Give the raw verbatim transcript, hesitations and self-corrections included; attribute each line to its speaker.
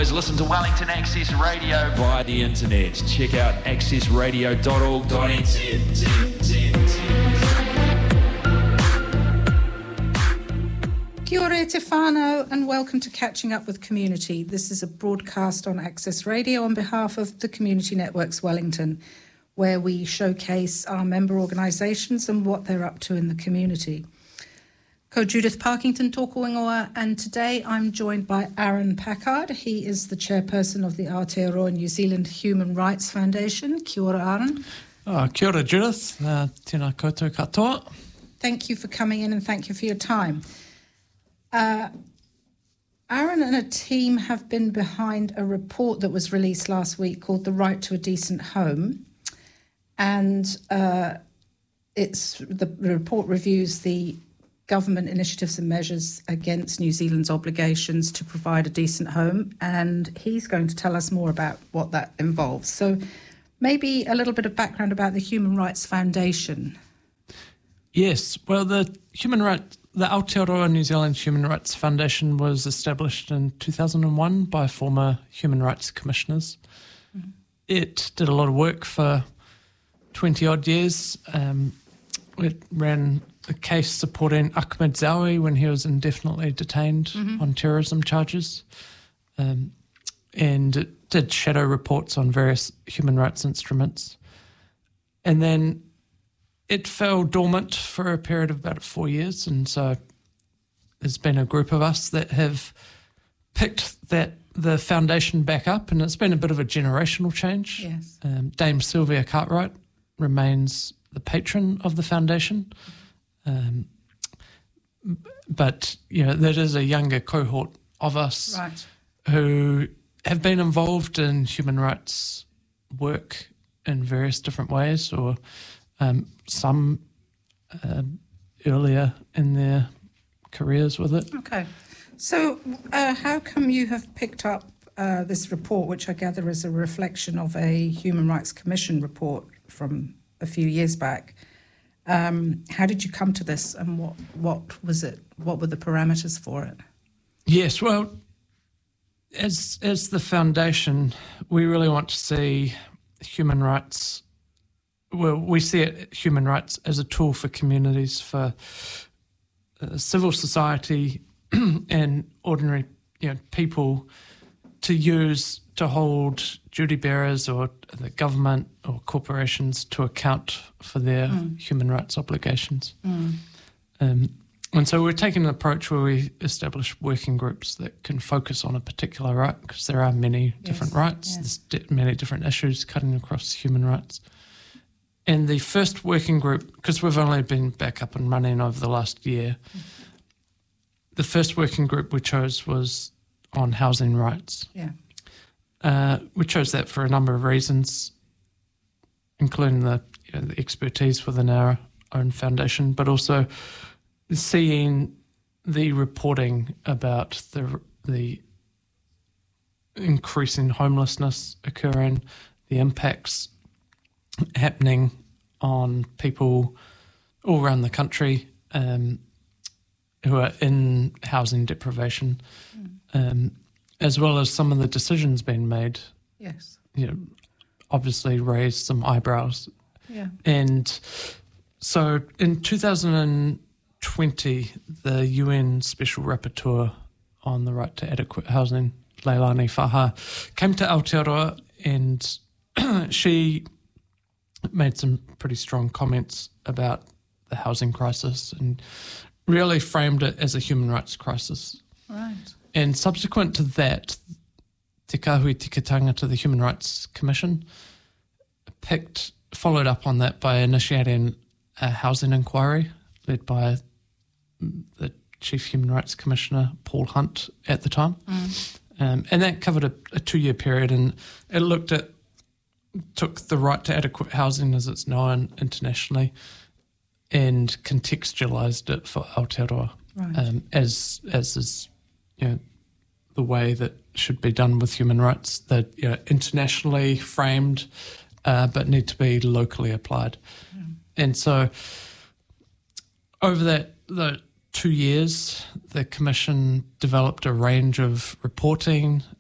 Speaker 1: always listen to Wellington Access Radio via the internet. Check out access radio dot org dot n z.
Speaker 2: Kia ora te whānau and welcome to Catching Up with Community. This is a broadcast on Access Radio on behalf of the Community Networks Wellington, where we showcase our member organisations and what they're up to in the community. Ko Judith Parkington tōku ingoa, and today I'm joined by Aaron Packard. He is the chairperson of the Aotearoa New Zealand Human Rights Foundation. Kia ora, Aaron.
Speaker 3: Oh, kia ora, Judith. Uh, tēnā koutou katoa.
Speaker 2: Thank you for coming in and thank you for your time. Uh, Aaron and a team have been behind a report that was released last week called The Right to a Decent Home. And uh, it's the report reviews the government initiatives and measures against New Zealand's obligations to provide a decent home. And he's going to tell us more about what that involves. So maybe a little bit of background about the Human Rights Foundation.
Speaker 3: Yes, well, the Human Rights... The Aotearoa New Zealand Human Rights Foundation was established in two thousand one by former human rights commissioners. Mm-hmm. It did a lot of work for twenty-odd years. Um, it ran a case supporting Ahmed Zawi when he was indefinitely detained mm-hmm. on terrorism charges. Um, and it did shadow reports on various human rights instruments. And then it fell dormant for a period of about four years, and so there's been a group of us that have picked that the foundation back up, and it's been a bit of a generational change.
Speaker 2: Yes.
Speaker 3: Um, Dame Sylvia Cartwright remains the patron of the foundation, um, but you know there is a younger cohort of us
Speaker 2: right.
Speaker 3: who have been involved in human rights work in various different ways, or Um, some uh, earlier in their careers with it.
Speaker 2: Okay. So uh, how come you have picked up uh, this report, which I gather is a reflection of a Human Rights Commission report from a few years back? Um, how did you come to this, and what, what was it? What were the parameters for it?
Speaker 3: Yes, well, as as the foundation, we really want to see human rights. Well, we see it, human rights as a tool for communities, for uh, civil society and ordinary you know, people to use to hold duty bearers or the government or corporations to account for their mm. human rights obligations.
Speaker 2: Mm.
Speaker 3: Um, and so we're taking an approach where we establish working groups that can focus on a particular right, because there are many
Speaker 2: yes.
Speaker 3: different rights,
Speaker 2: yes.
Speaker 3: there's di- many different issues cutting across human rights. And the first working group, because we've only been back up and running over the last year, mm-hmm. the first working group we chose was on housing rights.
Speaker 2: Yeah.
Speaker 3: Uh, we chose that for a number of reasons, including the, you know, the expertise within our own foundation, but also seeing the reporting about the the increasing homelessness occurring, the impacts happening on people all around the country um, who are in housing deprivation, mm. um, as well as some of the decisions being made.
Speaker 2: Yes.
Speaker 3: You know, obviously raised some eyebrows.
Speaker 2: Yeah. And
Speaker 3: so in two thousand twenty, the U N Special Rapporteur on the right to adequate housing, Leilani Faha, came to Aotearoa, and she made some pretty strong comments about the housing crisis and really framed it as a human rights crisis.
Speaker 2: Right.
Speaker 3: And subsequent to that, Te Kahui Tika Tangata, the Human Rights Commission, picked, followed up on that by initiating a housing inquiry led by the Chief Human Rights Commissioner, Paul Hunt, at the time.
Speaker 2: Mm.
Speaker 3: Um, and that covered a, a two-year period, and it looked at, took the right to adequate housing as it's known internationally and contextualised it for Aotearoa,
Speaker 2: right.
Speaker 3: um, as as is, you know, the way that should be done with human rights, that, you know, internationally framed, uh, but need to be locally applied.
Speaker 2: Mm.
Speaker 3: And so over that the two years, the Commission developed a range of reporting